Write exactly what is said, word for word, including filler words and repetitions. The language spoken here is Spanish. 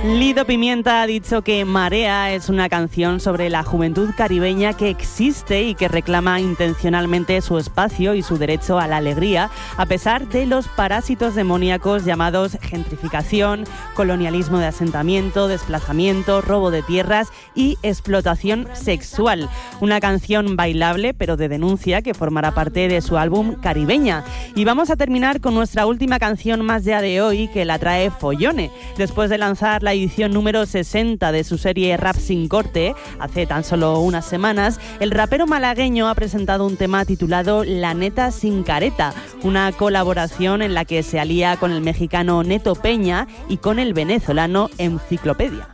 Lido Pimienta ha dicho que Marea es una canción sobre la juventud caribeña que existe y que reclama intencionalmente su espacio y su derecho a la alegría, a pesar de los parásitos demoníacos llamados gentrificación, colonialismo de asentamiento, desplazamiento, robo de tierras y explotación sexual. Una canción bailable, pero de denuncia, que formará parte de su álbum Caribeña. Y vamos a terminar con nuestra última canción más ya de hoy, que la trae Follone. Después de lanzar la edición número sesenta de su serie Rap Sin Corte, hace tan solo unas semanas, el rapero malagueño ha presentado un tema titulado La Neta Sin Careta, una colaboración en la que se alía con el mexicano Neto Peña y con el venezolano Enciclopedia.